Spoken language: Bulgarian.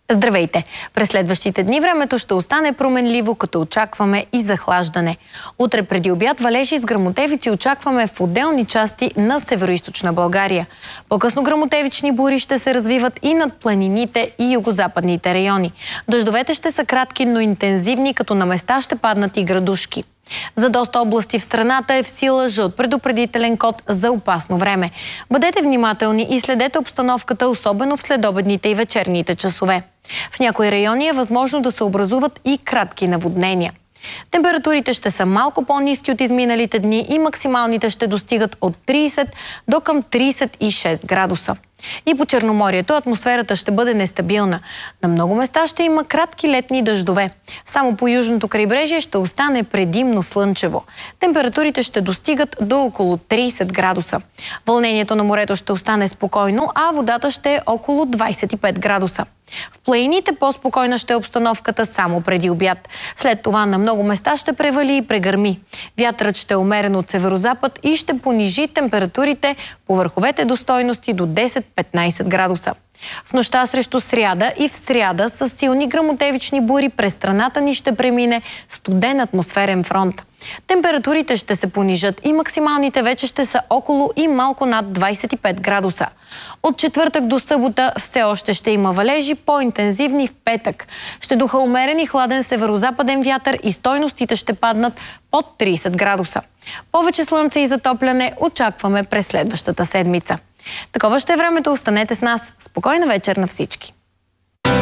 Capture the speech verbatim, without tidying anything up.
Здравейте! През следващите дни времето ще остане променливо, като очакваме и захлаждане. Утре преди обяд валежи с гръмотевици очакваме в отделни части на североизточна България. По-късно гръмотевични бури ще се развиват и над планините и югозападните райони. Дъждовете ще са кратки, но интензивни, като на места ще паднат и градушки. За доста области в страната е в сила жълт предупредителен код за опасно време. Бъдете внимателни и следете обстановката, особено в следобедните и вечерните часове. В някои райони е възможно да се образуват и кратки наводнения. Температурите ще са малко по-ниски от изминалите дни и максималните ще достигат от трийсет до към трийсет и шест градуса. И по Черноморието атмосферата ще бъде нестабилна. На много места ще има кратки летни дъждове. Само по южното крайбрежие ще остане предимно слънчево. Температурите ще достигат до около трийсет градуса. Вълнението на морето ще остане спокойно, а водата ще е около двайсет и пет градуса. В планините по-спокойна ще е обстановката само преди обяд. След това на много места ще превали и прегърми. Вятърът ще е умерен от северозапад и ще понижи температурите по върховете до стойности до десет до петнайсет градуса. В нощта срещу сряда и в сряда с силни гръмотевични бури през страната ни ще премине студен атмосферен фронт. Температурите ще се понижат и максималните вече ще са около и малко над двайсет и пет градуса. От четвъртък до събота все още ще има валежи, по-интензивни в петък. Ще духа умерен и хладен северозападен вятър и стойностите ще паднат под трийсет градуса. Повече слънце и затопляне очакваме през следващата седмица. Такова ще е времето, останете с нас. Спокойна вечер на всички!